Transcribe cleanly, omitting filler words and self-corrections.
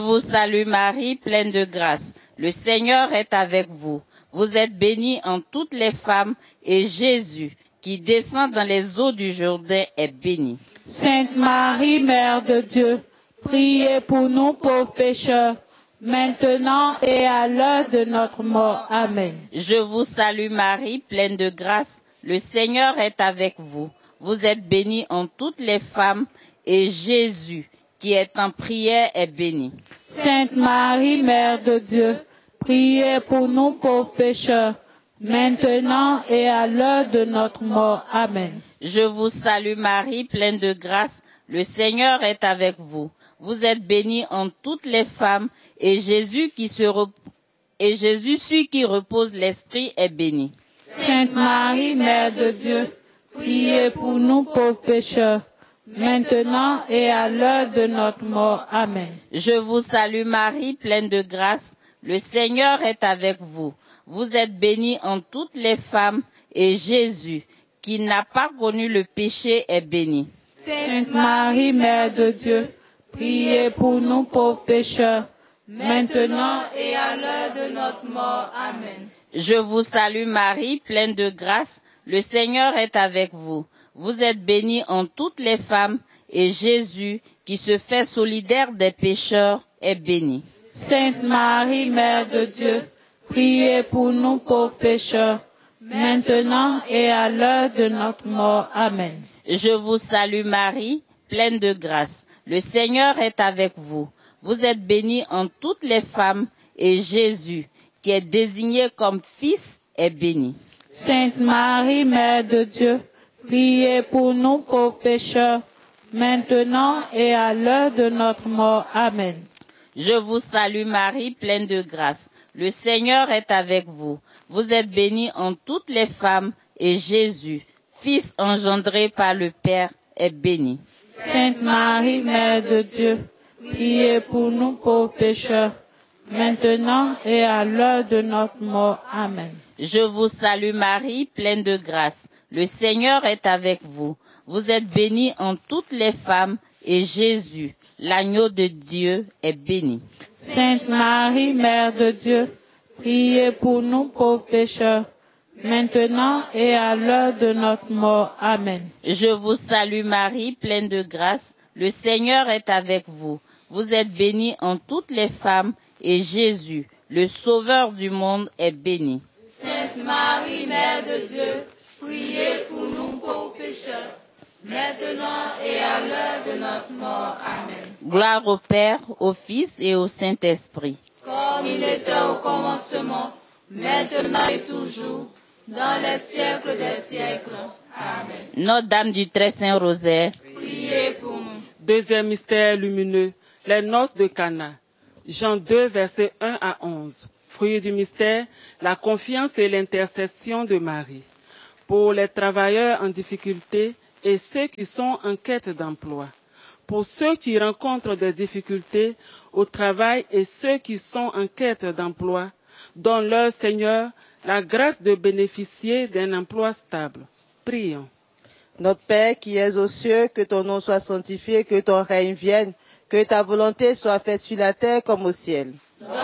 Je vous salue Marie, pleine de grâce. Le Seigneur est avec vous. Vous êtes bénie en toutes les femmes, et Jésus, qui descend dans les eaux du Jourdain, est béni. Sainte Marie, Mère de Dieu, priez pour nous pauvres pécheurs, maintenant et à l'heure de notre mort. Amen. Je vous salue Marie, pleine de grâce. Le Seigneur est avec vous. Vous êtes bénie en toutes les femmes, et Jésus, qui est en prière, est béni. Sainte Marie, Mère de Dieu, priez pour nous pauvres pécheurs, maintenant et à l'heure de notre mort. Amen. Je vous salue Marie, pleine de grâce. Le Seigneur est avec vous. Vous êtes bénie en toutes les femmes, et Jésus, celui qui repose l'Esprit, est béni. Sainte Marie, Mère de Dieu, priez pour nous pauvres pécheurs, maintenant et à l'heure de notre mort. Amen. Je vous salue Marie, pleine de grâce. Le Seigneur est avec vous. Vous êtes bénie en toutes les femmes, et Jésus, qui n'a pas connu le péché, est béni. Sainte Marie, Mère de Dieu, priez pour nous pauvres pécheurs, maintenant et à l'heure de notre mort. Amen. Je vous salue Marie, pleine de grâce. Le Seigneur est avec vous. Vous êtes bénie en toutes les femmes, et Jésus, qui se fait solidaire des pécheurs, est béni. Sainte Marie, Mère de Dieu, priez pour nous pauvres pécheurs, maintenant et à l'heure de notre mort. Amen. Je vous salue Marie, pleine de grâce. Le Seigneur est avec vous. Vous êtes bénie en toutes les femmes, et Jésus, qui est désigné comme Fils, est béni. Sainte Marie, Mère de Dieu, priez pour nous pauvres pécheurs, maintenant et à l'heure de notre mort. Amen. Je vous salue Marie, pleine de grâce. Le Seigneur est avec vous. Vous êtes bénie en toutes les femmes, et Jésus, Fils engendré par le Père, est béni. Sainte Marie, Mère de Dieu, priez pour nous pauvres pécheurs, maintenant et à l'heure de notre mort. Amen. Je vous salue Marie, pleine de grâce. Le Seigneur est avec vous. Vous êtes bénie en toutes les femmes, et Jésus, l'agneau de Dieu, est béni. Sainte Marie, Mère de Dieu, priez pour nous pauvres pécheurs, maintenant et à l'heure de notre mort. Amen. Je vous salue Marie, pleine de grâce. Le Seigneur est avec vous. Vous êtes bénie en toutes les femmes, et Jésus, le Sauveur du monde, est béni. Sainte Marie, Mère de Dieu, priez pour nous pauvres pécheurs, maintenant et à l'heure de notre mort. Amen. Gloire au Père, au Fils et au Saint-Esprit. Comme il était au commencement, maintenant et toujours, dans les siècles des siècles. Amen. Notre-Dame du Très Saint Rosaire, priez pour nous. Deuxième mystère lumineux, les noces de Cana. Jean 2, versets 1 à 11. Fruit du mystère, la confiance et l'intercession de Marie. Pour les travailleurs en difficulté et ceux qui sont en quête d'emploi. Pour ceux qui rencontrent des difficultés au travail et ceux qui sont en quête d'emploi, donne leur Seigneur la grâce de bénéficier d'un emploi stable. Prions. Notre Père qui es aux cieux, que ton nom soit sanctifié, que ton règne vienne, que ta volonté soit faite sur la terre comme au ciel.